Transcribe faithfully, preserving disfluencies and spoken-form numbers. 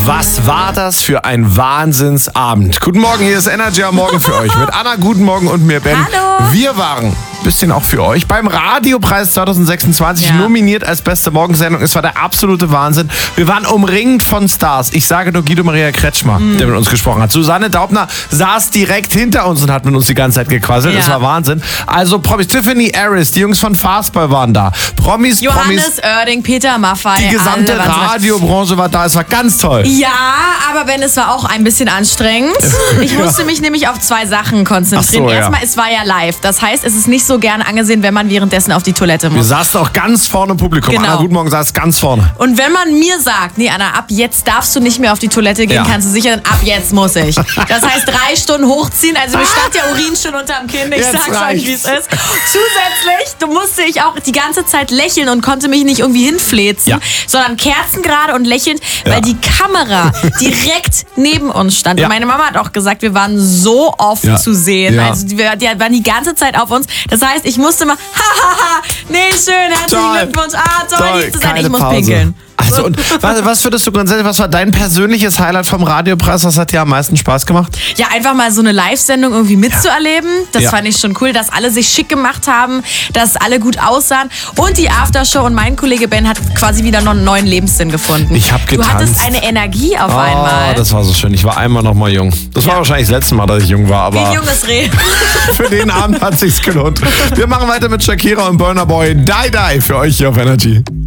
Was war das für ein Wahnsinnsabend? Guten Morgen, hier ist Energy am Morgen für euch. Mit Anna, guten Morgen und mir, Ben. Hallo. Wir waren, bisschen auch für euch, beim Radiopreis zwanzig sechsundzwanzig Ja. nominiert als beste Morgensendung. Es war der absolute Wahnsinn. Wir waren umringt von Stars. Ich sage nur Guido Maria Kretschmer, Mhm. der mit uns gesprochen hat. Susanne Daubner saß direkt hinter uns und hat mit uns die ganze Zeit gequasselt. Ja. Das war Wahnsinn. Also Promis, Tiffany Harris, die Jungs von Fastball waren da. Promis, Promis, Johannes Oerding, Peter Maffay. die gesamte alle waren so- Radiobranche war da. Es war ganz toll. Ja, aber Ben, es war auch ein bisschen anstrengend. Ich musste mich nämlich auf zwei Sachen konzentrieren. Ach so, ja. Erstmal, es war ja live. Das heißt, es ist nicht so gern angesehen, wenn man währenddessen auf die Toilette Wir muss. saßen auch ganz vorne im Publikum. Genau. Anna, guten Morgen, saß ganz vorne. Und wenn man mir sagt, nee Anna, ab jetzt darfst du nicht mehr auf die Toilette gehen, Ja. kannst du sicher, sein, ab jetzt muss ich. Das heißt, drei Stunden hochziehen, also mir stand ja Urin schon unterm Kinn, ich Jetzt sag's euch, reicht's. wie es ist. Zusätzlich, du musste ich auch die ganze Zeit lächeln und konnte mich nicht irgendwie hinfläzen, Ja. sondern kerzengerade und lächelnd, Ja. weil die Kamera direkt neben uns stand. Ja. Und meine Mama hat auch gesagt, wir waren so oft Ja. zu sehen. Ja. Also die, die waren die ganze Zeit auf uns. Das heißt, ich musste mal, hahaha, nee, schön, herzlichen Toll. Glückwunsch, ah, toll, Toll, hier zu sein, keine ich muss Pause. pinkeln. Also, und was, was würdest du grundsätzlich, was war dein persönliches Highlight vom Radiopreis? Was hat dir am meisten Spaß gemacht? Ja, einfach mal so eine Live-Sendung irgendwie mitzuerleben. Das Ja. fand ich schon cool, dass alle sich schick gemacht haben, dass alle gut aussahen. Und die Aftershow und mein Kollege Ben hat quasi wieder noch einen neuen Lebenssinn gefunden. Ich hab Du getanzt. hattest eine Energie auf einmal. Oh, das war so schön. Ich war einmal noch mal jung. Das war wahrscheinlich das letzte Mal, dass ich jung war, Wie ein aber junges Reh. für den Abend hat sich's gelohnt. Wir machen weiter mit Shakira und Burna Boy. Die Die für euch hier auf Energy.